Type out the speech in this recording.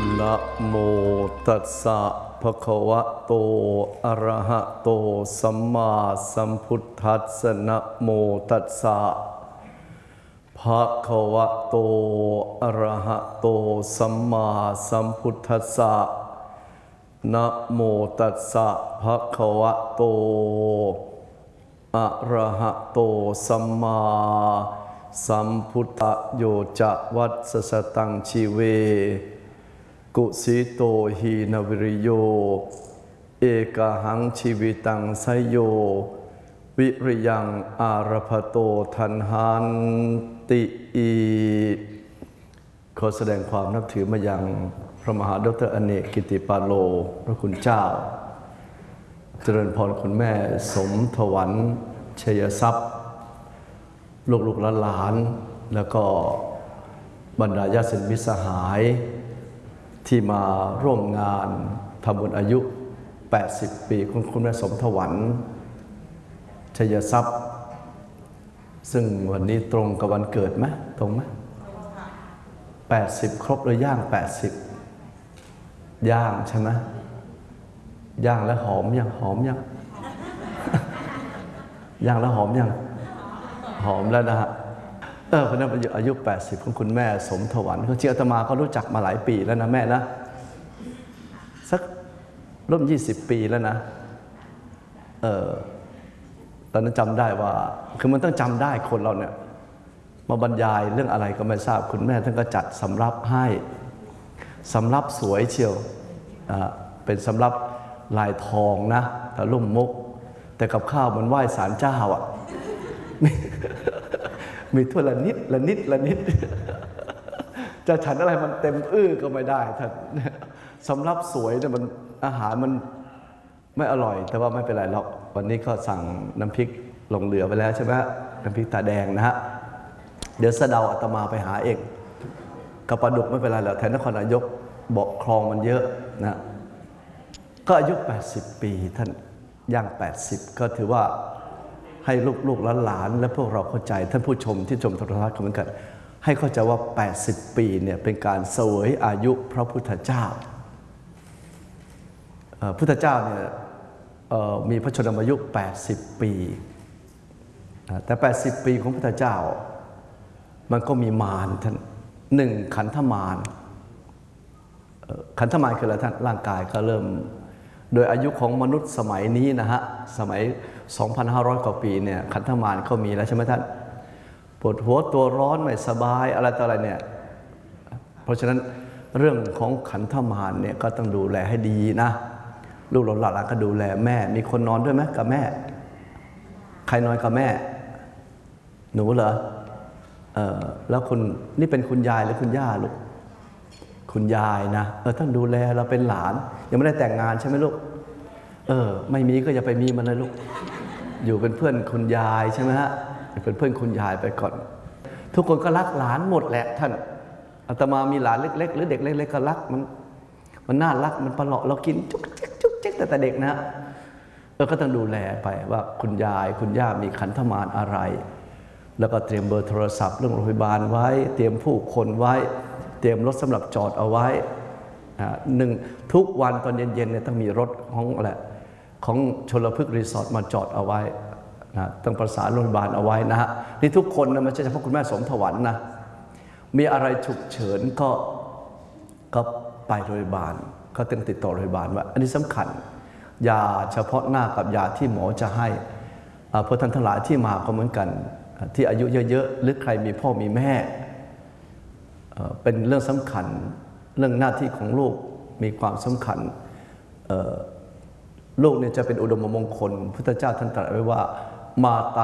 นะโมตัสสะภะคะวะโตอะระหะโตสัมมาสัมพุทธัสสะนะโมตัสสะภะคะวะโตอะระหะโตสัมมาสัมพุทธัสสะนะโมตัสสะภะคะวะโตอะระหะโตสัมมาสัมพุทธโยจะวัสสตังชีเวกุสิโตหีนวิริโยเอกหังชีวิตังไสโยวิริยังอารภโตทันหันติอีขอแสดงความนับถือมายังพระมหาดร.อเนกกิติปาโลพระคุณเจ้าเจริญพรคุณแม่สมถวันชัยทรัพย์ลูกหลานแล้วก็บรรดาญาติมิตรสหายที่มาร่วมงานทำบุญอายุ80ปีของคุณแม่สมถวันชัยทรัพย์ซึ่งวันนี้ตรงกับวันเกิดไหมตรงไหม80ครบหรือย่าง80ย่างใช่ไหมย่างแล้วหอมยังหอมยัง ย่างแล้วหอมยังหอมแล้วนะฮะคนนั้นอายุ80ของคุณแม่สมถวันเขาเชื่ออาตมาเขารู้จักมาหลายปีแล้วนะแม่นะสักร่วม20ปีแล้วนะตอนนั้นจำได้ว่าคือมันต้องจำได้คนเราเนี่ยมาบรรยายเรื่องอะไรก็ไม่ทราบคุณแม่ท่านก็จัดสำรับให้สำรับสวยเชียวเป็นสำรับลายทองนะแต่ลุ่มมุกแต่กับข้าวมันไหว้ศาลเจ้าอ่ะมีถ้วยละนิดละนิดละนิดจะฉันอะไรมันเต็มก็ไม่ได้ท่านสำรับสวยเนี่ยมันอาหารมันไม่อร่อยแต่ว่าไม่เป็นไรหรอกวันนี้ก็สั่งน้ำพริกลงเหลือไปแล้วใช่ไหมน้ำพริกตาแดงนะฮะเดี๋ยวสะเดาอาตมาไปหาเองกับปลาดุกไม่เป็นไรหรอกแถวนครนายกบอกคลองมันเยอะนะก็อายุ80ปีท่านย่าง80ก็ถือว่าให้ลูกหลานและพวกเราเข้าใจท่านผู้ชมที่ชมโทรทัศน์เหมือนกันให้เข้าใจว่า80ปีเนี่ยเป็นการเสวยอายุพระพุทธเจ้าพุทธเจ้าเนี่ยมีพระชนมายุ80ปีแต่80ปีของพุทธเจ้ามันก็มีมารท่าน1ขันธมารขันธมารคืออะไรท่านร่างกายก็เริ่มโดยอายุของมนุษย์สมัยนี้นะฮะสมัย 2,500 กว่าปีเนี่ยขันธมารก็มีแล้วใช่ไหมท่านปวดหัวตัวร้อนไม่สบายอะไรต่ออะไรเนี่ยเพราะฉะนั้นเรื่องของขันธมารเนี่ยก็ต้องดูแลให้ดีนะลูกหลานก็ดูแลแม่มีคนนอนด้วยไหมกับแม่ใครนอนกับแม่หนูเหรอแล้วคุณนี่เป็นคุณยายหรือคุณย่าลูกคุณยายนะท่านดูแลเราเป็นหลานยังไม่ได้แต่งงานใช่ไหมลูกไม่มีก็อย่าไปมีมันเลยลูกอยู่เป็นเพื่อนคุณยายใช่ไหมฮะเป็นเพื่อนคุณยายไปก่อนทุกคนก็รักหลานหมดแหละท่านอาตมามีหลานเล็กๆหรือเด็กเล็กๆก็รักมันน่ารักมันประหลาดเรากินจุกจิกแต่เด็กนะก็ต้องดูแลไปว่าคุณยายคุณย่ามีขันธมารอะไรแล้วก็เตรียมเบอร์โทรศัพท์เรื่องโรงพยาบาลไว้เตรียมผู้คนไว้เตรียมรถสำหรับจอดเอาไว้ทุกวันตอนเย็นๆเนี่ยต้องมีรถของชลพฤกษ์รีสอร์ทมาจอดเอาไว้นะต้องประสานโรงพยาบาลเอาไว้นะฮะนี่ทุกคนนะไม่ใช่เฉพาะคุณแม่สมถวันนะมีอะไรฉุกเฉินก็ไปโรงพยาบาลก็ต้องติดต่อโรงพยาบาลว่าอันนี้สำคัญยาเฉพาะหน้ากับยาที่หมอจะให้เพราะท่านทั้งหลายที่มาก็เหมือนกันที่อายุเยอะๆหรือใครมีพ่อมีแม่เป็นเรื่องสำคัญเรื่องหน้าที่ของลูกมีความสำคัญลูกเนี่ยจะเป็นอุดมมงคลพุทธเจ้าท่านตรัสไว้ว่ามาตา